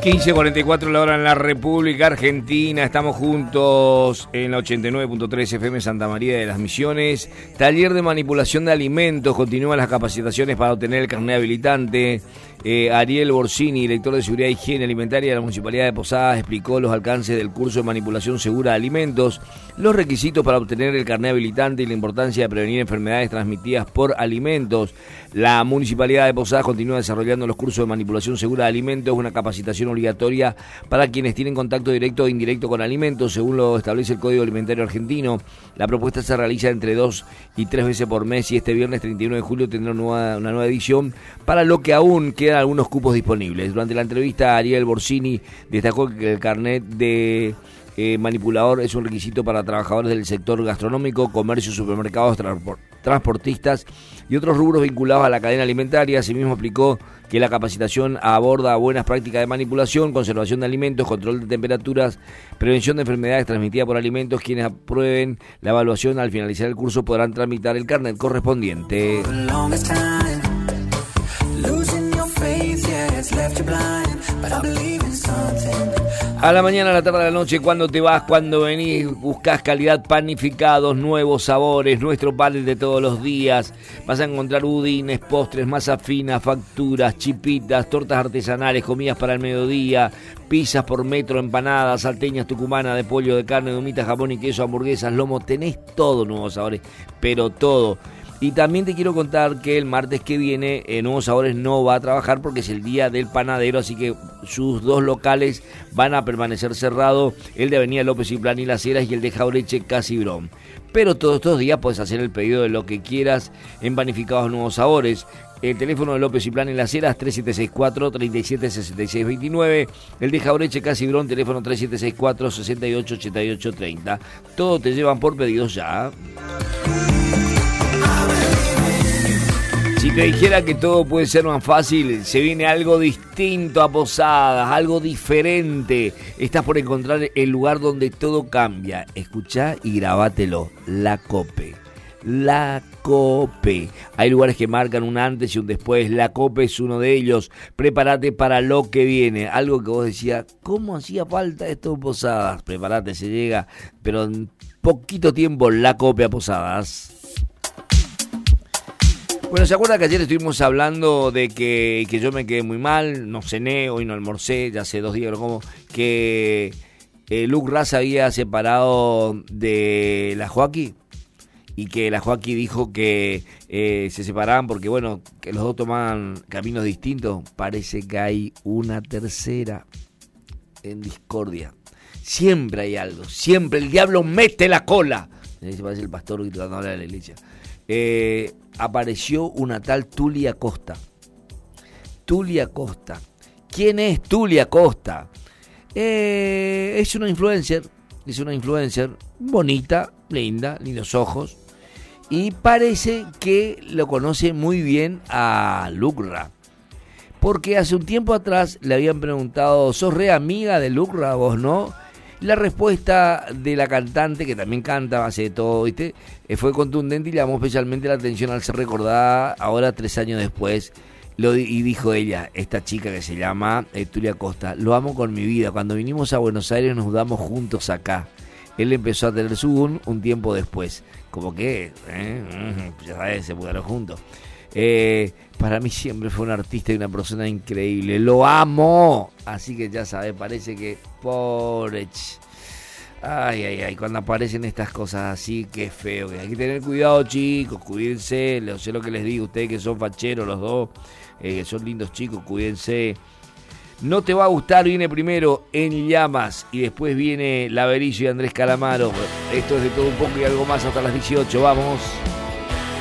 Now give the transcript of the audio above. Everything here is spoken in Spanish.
15:44 la hora en la República Argentina. Estamos juntos en la 89.3 FM Santa María de las Misiones. Taller de manipulación de alimentos. Continúan las capacitaciones para obtener el carnet habilitante. Ariel Borsini, director de Seguridad e Higiene Alimentaria de la Municipalidad de Posadas, explicó los alcances del curso de manipulación segura de alimentos, los requisitos para obtener el carnet habilitante y la importancia de prevenir enfermedades transmitidas por alimentos. La Municipalidad de Posadas continúa desarrollando los cursos de manipulación segura de alimentos, una capacitación obligatoria para quienes tienen contacto directo o indirecto con alimentos, según lo establece el Código Alimentario Argentino. La propuesta se realiza entre 2 y 3 veces por mes y este viernes 31 de julio tendrá una nueva edición, para lo que aún quedan algunos cupos disponibles. Durante la entrevista, Ariel Borsini destacó que el carnet de manipulador es un requisito para trabajadores del sector gastronómico, comercio, supermercados, transportistas y otros rubros vinculados a la cadena alimentaria. Asimismo, explicó que la capacitación aborda buenas prácticas de manipulación, conservación de alimentos, control de temperaturas, prevención de enfermedades transmitidas por alimentos. Quienes aprueben la evaluación al finalizar el curso podrán tramitar el carnet correspondiente. A la mañana, a la tarde, a la noche, cuando te vas, cuando venís, buscas calidad, panificados, nuevos sabores, nuestro pan de todos los días. Vas a encontrar budines, postres, masa fina, facturas, chipitas, tortas artesanales, comidas para el mediodía, pizzas por metro, empanadas, salteñas, tucumanas, de pollo, de carne, de humita, jamón y queso, hamburguesas, lomo. Tenés todo nuevos sabores, pero todo. Y también te quiero contar que el martes que viene Nuevos Sabores no va a trabajar porque es el día del panadero, así que sus dos locales van a permanecer cerrados, el de Avenida López y Plan y Las Heras y el de Jaureche Casibrón. Pero todos estos días puedes hacer el pedido de lo que quieras en Panificados Nuevos Sabores. El teléfono de López y Plan y Las Heras 3764-376629, el de Jaureche Casibrón teléfono 3764-688830. Todo te llevan por pedidos ya. Si te dijera que todo puede ser más fácil, se viene algo distinto a Posadas, algo diferente. Estás por encontrar el lugar donde todo cambia. Escuchá y grabátelo. La Cope. La Cope. Hay lugares que marcan un antes y un después. La Cope es uno de ellos. Prepárate para lo que viene. Algo que vos decías, ¿cómo hacía falta esto en Posadas? Prepárate, se llega, pero en poquito tiempo La Cope a Posadas. Bueno, ¿se acuerda que ayer estuvimos hablando de que yo me quedé muy mal? No cené, hoy no almorcé, ya hace 2 días que no como, que Luke Raz había separado de la Joaquí y que la Joaquí dijo que se separaban porque, bueno, que los dos tomaban caminos distintos. Parece que hay una tercera en discordia. Siempre hay algo, siempre el diablo mete la cola. Se parece el pastor que tratando de hablar de la iglesia. Apareció una tal Tulia Costa. Tulia Costa. ¿Quién es Tulia Costa? Es una influencer. Es una influencer bonita, linda, lindos ojos. Y parece que lo conoce muy bien a Lucra. Porque hace un tiempo atrás le habían preguntado, ¿sos re amiga de Lucra vos, no? La respuesta de la cantante, que también canta, hace de todo, ¿viste? Fue contundente y llamó especialmente la atención al ser recordada ahora 3 años después. Y dijo ella, esta chica que se llama Tulia Costa, lo amo con mi vida. Cuando vinimos a Buenos Aires nos mudamos juntos acá. Él empezó a tener su boom un tiempo después. Como que, ya sabes, se mudaron juntos. Para mí siempre fue un artista y una persona increíble. ¡Lo amo! Así que ya sabes, parece que... Pobre... Ay, cuando aparecen estas cosas así, qué feo. Hay que tener cuidado, chicos, cuídense. Sé lo que les digo, ustedes que son facheros los dos, que son lindos chicos, cuídense. No te va a gustar, viene primero En Llamas y después viene Laberizo y Andrés Calamaro. Esto es de todo un poco y algo más hasta las 18, vamos.